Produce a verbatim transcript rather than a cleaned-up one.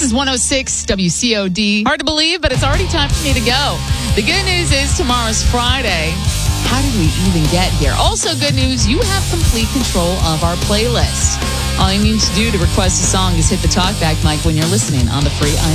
This is one oh six W C O D. Hard to believe, but it's already time for me to go. The good news is tomorrow's Friday. How did we even get here? Also, good news, you have complete control of our playlist. All you need to do to request a song is hit the talkback mic when you're listening on the free